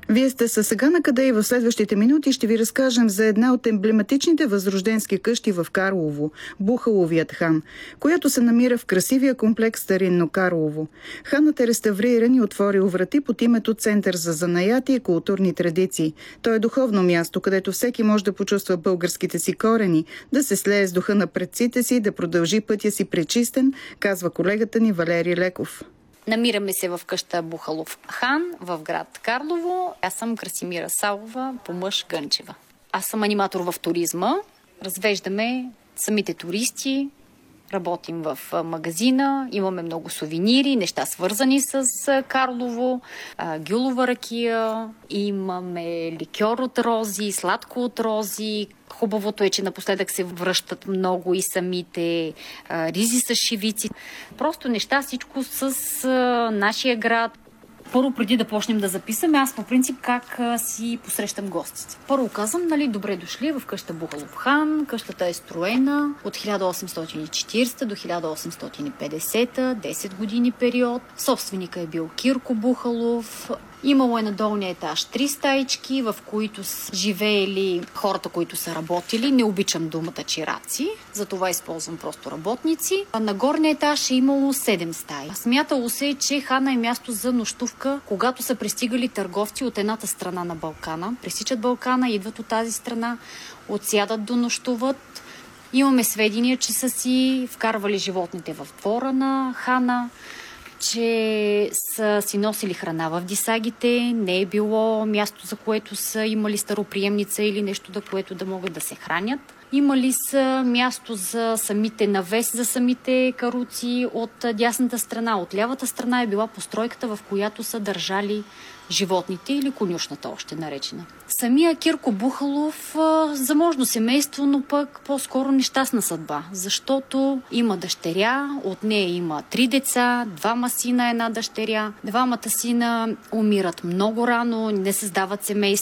Вие сте със Сега на къде и в следващите минути ще ви разкажем за една от емблематичните възрожденски къщи в Карлово – Бухаловият хан, която се намира в красивия комплекс Старинно Карлово. Ханът е реставриран и отворил врати под името Център за занаяти и културни традиции. То е духовно място, където всеки може да почувства българските си корени, да се слее с духа на предците си и да продължи пътя си пречистен, казва колегата ни Валерий Леков. Намираме се в къща Бухалов хан в град Карлово. Аз съм Красимира Савова, по мъж Гънчева. Аз съм аниматор в туризма. Развеждаме самите туристи. Работим в магазина, имаме много сувенири, неща свързани с Карлово, гюлова ракия, имаме ликьор от рози, сладко от рози. Хубавото е, че напоследък се връщат много и самите ризи с шивици. Просто неща, всичко с нашия град. Първо, преди да почнем да записаме, аз по принцип как си посрещам гостите. Първо казвам, добре дошли в къща Бухалов хан. Къщата е строена от 1840 до 1850, 10 години период. Собственика е бил Кирко Бухалов. Имало е на долния етаж 3 стаички, в които са живеели хората, които са работили. Не обичам думата чираци, затова използвам просто работници. А на горния етаж е имало 7 стаи. Смятало се, че хана е място за нощувка, когато са пристигали търговци от едната страна на Балкана. Пресичат Балкана, идват от тази страна, отсядат да нощуват. Имаме сведения, че са си вкарвали животните в двора на хана, че са си носили храна в дисагите, не е било място, за което са имали староприемница или нещо, за което да могат да се хранят. Имали са място за самите навес, за самите каруци от дясната страна. От лявата страна е била постройката, в която са държали животните или конюшната още наречена. Самия Кирко Бухалов заможно семейство, но пък по-скоро нещастна съдба, защото има дъщеря, от нея има 3 деца, 2 сина, 1 дъщеря. 2 сина умират много рано, не създават семейство.